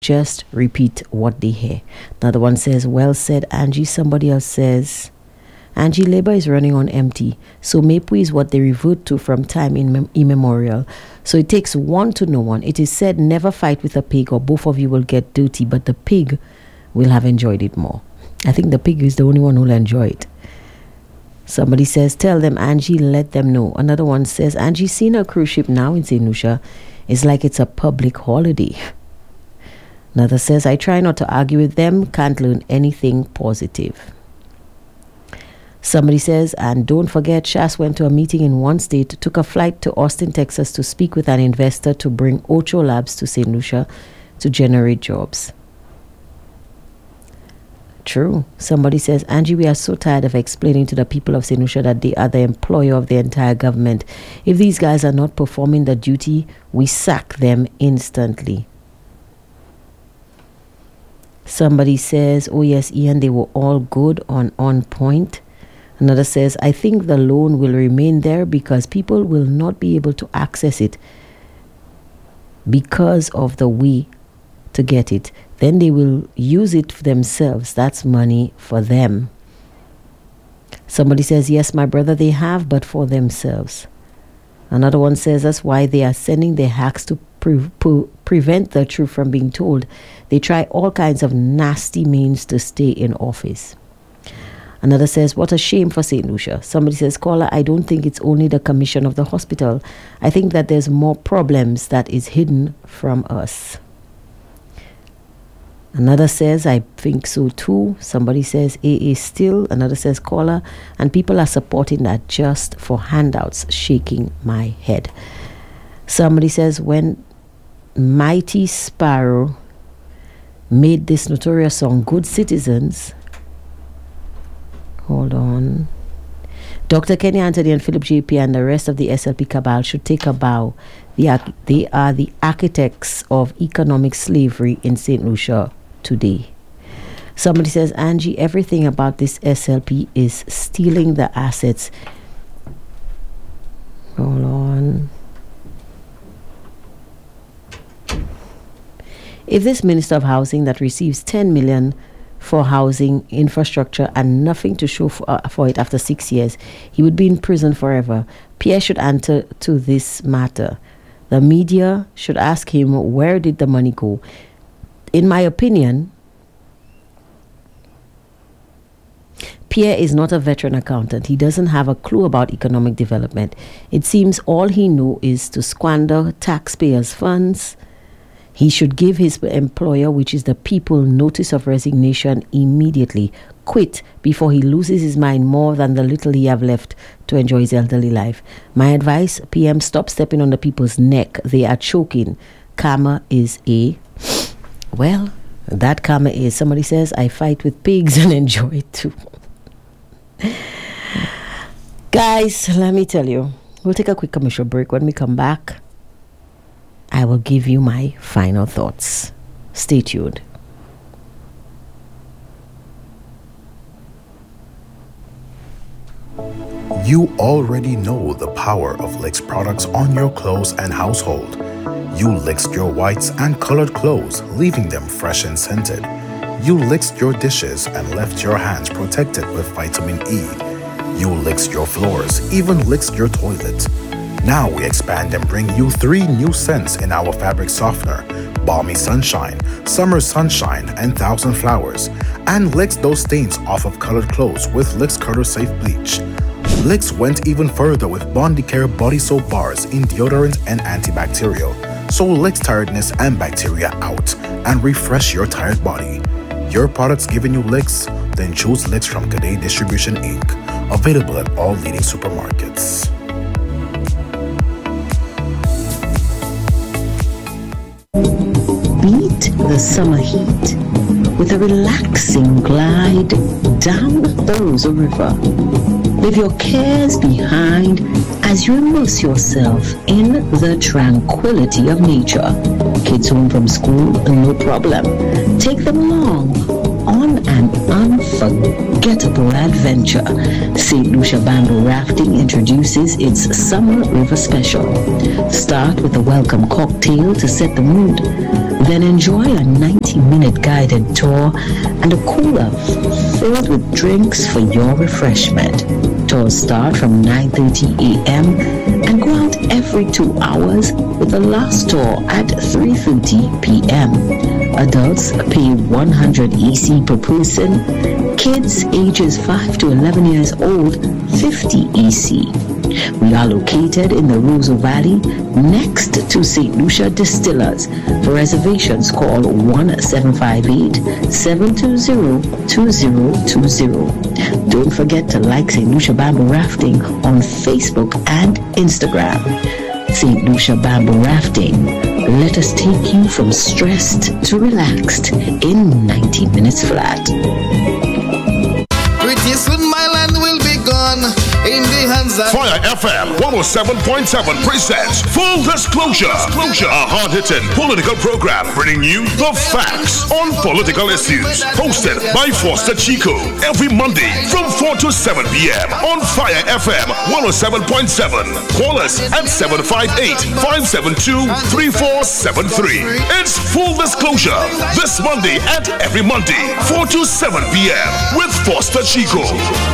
just repeat what they hear. Another one says, well said, Angie. Somebody else says, Angie, labor is running on empty. So Mapui is what they revert to from time immemorial. So it takes one to know one. It is said, never fight with a pig or both of you will get dirty, but the pig will have enjoyed it more. I think the pig is the only one who will enjoy it. Somebody says, tell them, Angie, let them know. Another one says, Angie, seeing a cruise ship now in St. Lucia is like it's a public holiday. Another says, I try not to argue with them, can't learn anything positive. Somebody says, and don't forget, Shas went to a meeting in one state, took a flight to Austin, Texas to speak with an investor to bring Ocho Labs to St. Lucia to generate jobs. True. Somebody says, Angie, we are so tired of explaining to the people of St. Lucia that they are the employer of the entire government. If these guys are not performing the duty, we sack them instantly. Somebody says, oh yes, Ian, they were all good on point. Another says, I think the loan will remain there because people will not be able to access it because of the way to get it. Then they will use it for themselves. That's money for them. Somebody says, yes, my brother, they have, but for themselves. Another one says, that's why they are sending their hacks to prevent the truth from being told. They try all kinds of nasty means to stay in office. Another says, what a shame for St. Lucia. Somebody says, caller, I don't think it's only the commission of the hospital. I think that there's more problems that is hidden from us. Another says, I think so too. Somebody says, AA still. Another says, caller. And people are supporting that just for handouts, shaking my head. Somebody says, when Mighty Sparrow made this notorious song, Good Citizens. Hold on. Dr. Kenny Anthony and Philip JP and the rest of the SLP cabal should take a bow. They are the architects of economic slavery in St. Lucia today. Somebody says, Angie, everything about this SLP is stealing the assets. Hold on. If this Minister of Housing that receives 10 million for housing infrastructure and nothing to show for it after 6 years, he would be in prison forever. Pierre should answer to this matter. The media should ask him, where did the money go? In my opinion, Pierre is not a veteran accountant. He doesn't have a clue about economic development. It seems all he knows is to squander taxpayers' funds. He should give his employer, which is the people, notice of resignation immediately. Quit before he loses his mind more than the little he have left to enjoy his elderly life. My advice, PM, stop stepping on the people's neck. They are choking. Karma is a... Well, that karma is... Somebody says, I fight with pigs and enjoy it too. Guys, let me tell you. We'll take a quick commercial break. When we come back, I will give you my final thoughts. Stay tuned. You already know the power of Lix products on your clothes and household. You lixed your whites and colored clothes, leaving them fresh and scented. You lixed your dishes and left your hands protected with vitamin E. You lixed your floors, even lixed your toilet. Now we expand and bring you 3 new scents in our fabric softener: Balmy Sunshine, Summer Sunshine, and Thousand Flowers. And Lix those stains off of colored clothes with Lix Color Safe Bleach. Lix went even further with Bondicare body soap bars in deodorant and antibacterial. So Lix tiredness and bacteria out and refresh your tired body. Your products giving you Lix? Then choose Lix from Cadet Distribution Inc. Available at all leading supermarkets. Beat the summer heat with a relaxing glide down the Rosa River. Leave your cares behind as you immerse yourself in the tranquility of nature. Kids home from school, no problem. Take them along on an unforgettable adventure. St. Lucia Bamboo Rafting introduces its Summer River Special. Start with a welcome cocktail to set the mood. Then enjoy a 90-minute guided tour and a cooler filled with drinks for your refreshment. Tours start from 9:30 a.m. and go out every 2 hours, with the last tour at 3:30 p.m. Adults pay 100 EC per person. Kids ages 5 to 11 years old, 50 EC. We are located in the Roseau Valley, next to St. Lucia Distillers. For reservations, call 1-758-720-2020. Don't forget to like St. Lucia Bamboo Rafting on Facebook and Instagram. St. Lucia Bamboo Rafting. Let us take you from stressed to relaxed in 90 minutes flat. Pretty soon my land will be gone in the hands of Fire FM 107.7 presents Full Disclosure, a hard-hitting political program bringing you the facts on political issues. Hosted by Foster Chico every Monday from 4 to 7 p.m. on Fire FM 107.7. Call us at 758-572-3473. It's Full Disclosure this Monday and every Monday 4 to 7 p.m. with Foster Chico.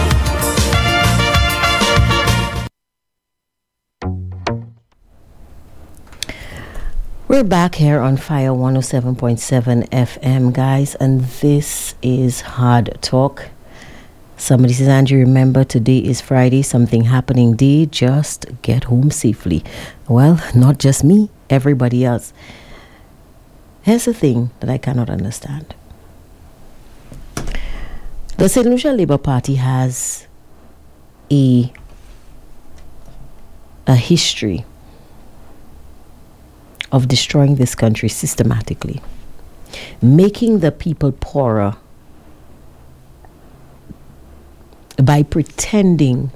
We're back here on Fire 107.7 FM, guys, and this is Hard Talk. Somebody says, Angie, remember today is Friday, something happening day, just get home safely. Well, not just me, everybody else. Here's the thing that I cannot understand. The St. Lucia Labour Party has a history of destroying this country systematically, making the people poorer by pretending,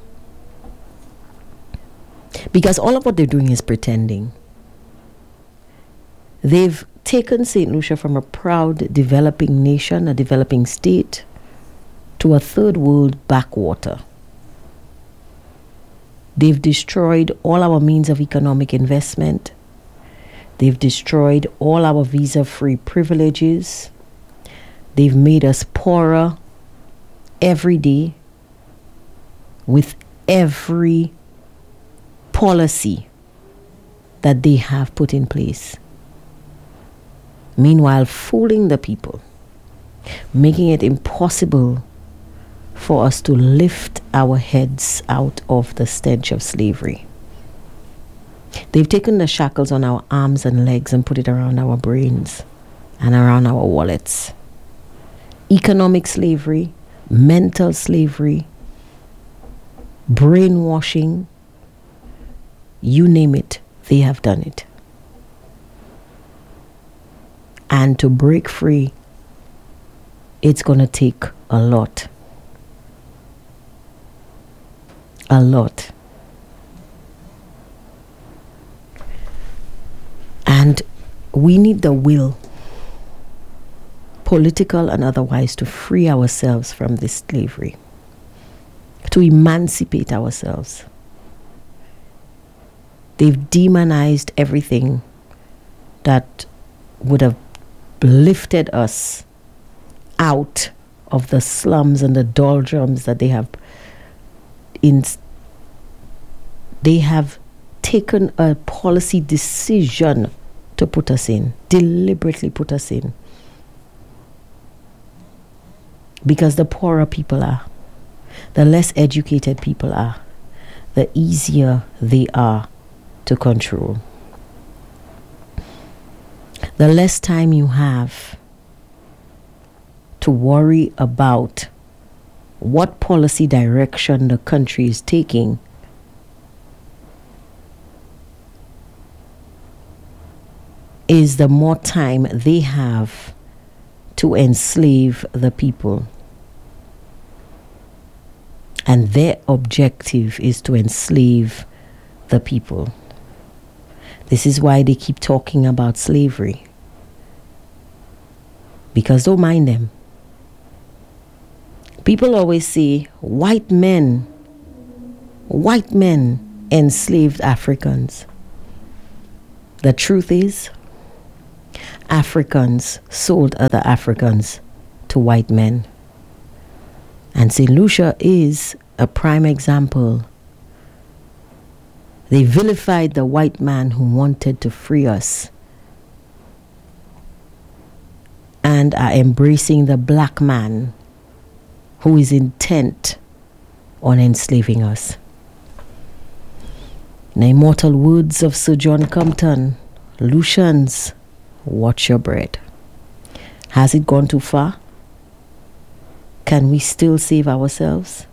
because all of what they're doing is pretending. They've taken St. Lucia from a proud developing nation, a developing state, to a third world backwater. They've destroyed all our means of economic investment. They've destroyed all our visa-free privileges. They've made us poorer every day with every policy that they have put in place. Meanwhile, fooling the people, making it impossible for us to lift our heads out of the stench of slavery. They've taken the shackles on our arms and legs and put it around our brains and around our wallets. Economic slavery, mental slavery, brainwashing, you name it, they have done it. And to break free, it's going to take a lot. A lot. And we need the will, political and otherwise, to free ourselves from this slavery, to emancipate ourselves. They've demonized everything that would have lifted us out of the slums and the doldrums that they have taken a policy decision to put us in, deliberately put us in. Because the poorer people are, the less educated people are, the easier they are to control. The less time you have to worry about what policy direction the country is taking, is the more time they have to enslave the people. And their objective is to enslave the people. This is why they keep talking about slavery. Because don't mind them. People always say white men enslaved Africans. The truth is, Africans sold other Africans to white men. And St. Lucia is a prime example. They vilified the white man who wanted to free us and are embracing the black man who is intent on enslaving us. In the immortal words of Sir John Compton, Lucians, watch your bread. Has it gone too far? Can we still save ourselves?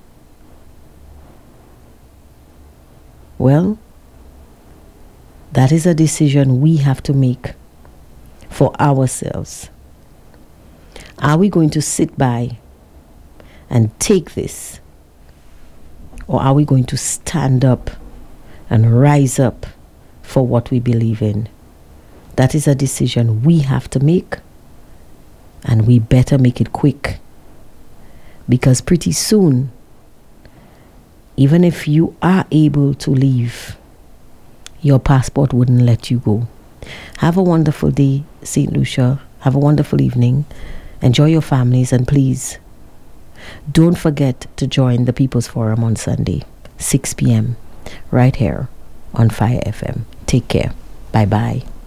Well, that is a decision we have to make for ourselves. Are we going to sit by and take this? Or are we going to stand up and rise up for what we believe in? That is a decision we have to make, and we better make it quick. Because pretty soon, even if you are able to leave, your passport wouldn't let you go. Have a wonderful day, St. Lucia. Have a wonderful evening. Enjoy your families, and please don't forget to join the People's Forum on Sunday, 6 p.m. right here on Fire FM. Take care. Bye-bye.